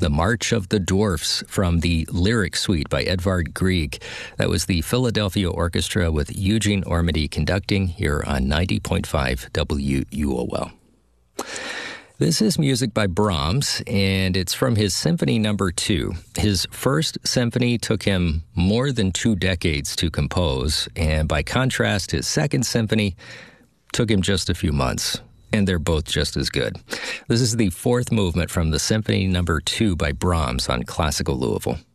The March of the Dwarfs from the Lyric Suite by Edvard Grieg. That was the Philadelphia Orchestra with Eugene Ormandy conducting here on 90.5 WUOL. This is music by Brahms, and it's from his Symphony No. 2. His first symphony took him more than 2 decades to compose, and by contrast, his second symphony took him just a few months, and they're both just as good. This is the fourth movement from the Symphony No. 2 by Brahms on Classical Louisville.